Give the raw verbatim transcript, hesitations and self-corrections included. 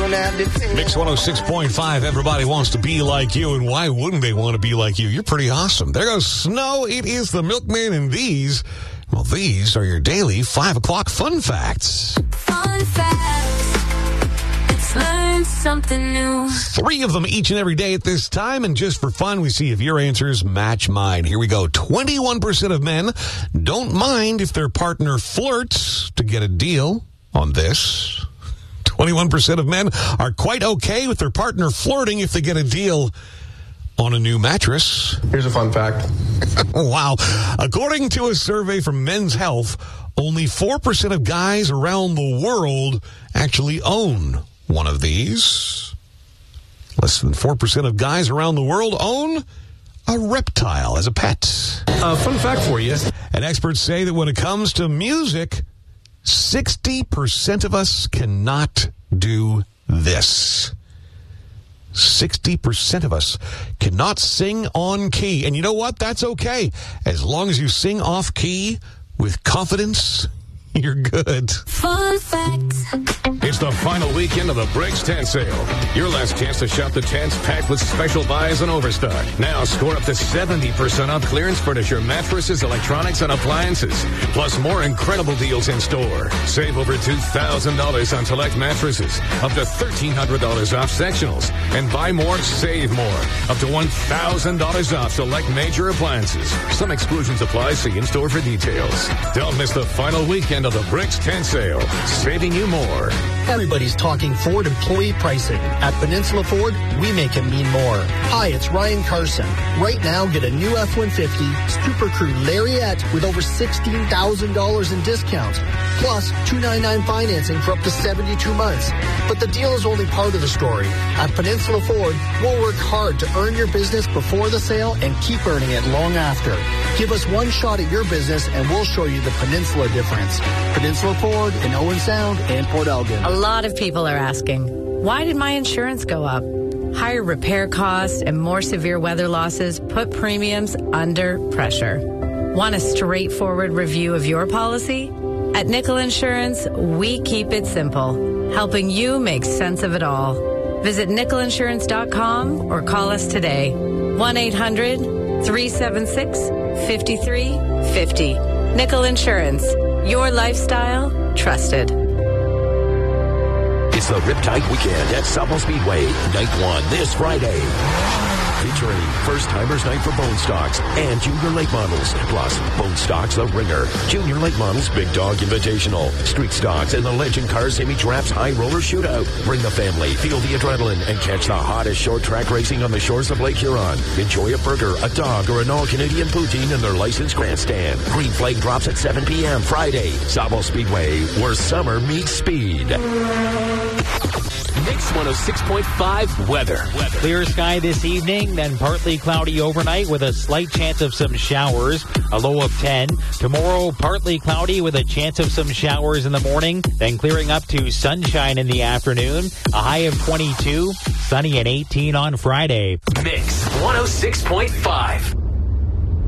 Mix one oh six point five, everybody wants to be like you, and why wouldn't they want to be like you? You're pretty awesome. There goes Snow. It is the Milkman, and these, well, these are your daily five o'clock fun facts. Fun facts. Let's learn something new. Three of them each and every day at this time, and just for fun, we see if your answers match mine. Here we go. twenty-one percent of men don't mind if their partner flirts to get a deal on this. twenty-one percent of men are quite okay with their partner flirting if they get a deal on a new mattress. Here's a fun fact. Wow. According to a survey from Men's Health, only four percent of guys around the world actually own one of these. Less than four percent of guys around the world own a reptile as a pet. Uh, fun fact for you. And experts say that when it comes to music, sixty percent of us cannot do this. sixty percent of us cannot sing on key. And you know what? That's okay. As long as you sing off key with confidence, you're good. Fun facts. It's the final weekend of the Bricks Tent Sale. Your last chance to shop the tents packed with special buys and overstock. Now score up to seventy percent off clearance furniture, mattresses, electronics, and appliances. Plus more incredible deals in store. Save over two thousand dollars on select mattresses. Up to thirteen hundred dollars off sectionals. And buy more, save more. Up to one thousand dollars off select major appliances. Some exclusions apply. See in store for details. Don't miss the final weekend of the Bricks Tent Sale. Saving you more. Everybody's talking Ford employee pricing. At Peninsula Ford, we make it mean more. Hi, it's Ryan Carson. Right now, get a new F one fifty Super Crew Lariat with over sixteen thousand dollars in discounts, plus two ninety-nine financing for up to seventy-two months. But the deal is only part of the story. At Peninsula Ford, we'll work hard to earn your business before the sale and keep earning it long after. Give us one shot at your business and we'll show you the Peninsula difference. Peninsula Ford in Owen Sound and Port Elgin. A lot of people are asking, why did my insurance go up? Higher repair costs and more severe weather losses put premiums under pressure. Want a straightforward review of your policy? At Nickel Insurance, we keep it simple, helping you make sense of it all. Visit nickel insurance dot com or call us today. one eight hundred three seven six five three five zero. Nickel Insurance, your lifestyle, trusted. It's the Riptide Weekend at Saddle Speedway, night one this Friday. Featuring First Timers Night for Bone Stocks and Junior Late Models, plus Bone Stocks The Ringer, Junior Late Models Big Dog Invitational, Street Stocks, and the Legend Cars Semi Traps High Roller Shootout. Bring the family, feel the adrenaline, and catch the hottest short track racing on the shores of Lake Huron. Enjoy a burger, a dog, or an all-Canadian poutine in their licensed grandstand. Green flag drops at seven p.m. Friday. Saddle Speedway, where summer meets speed. Mix one oh six point five weather. weather. Clear sky this evening, then partly cloudy overnight with a slight chance of some showers, a low of ten. Tomorrow, partly cloudy with a chance of some showers in the morning, then clearing up to sunshine in the afternoon, a high of twenty-two, sunny and eighteen on Friday. Mix one oh six point five.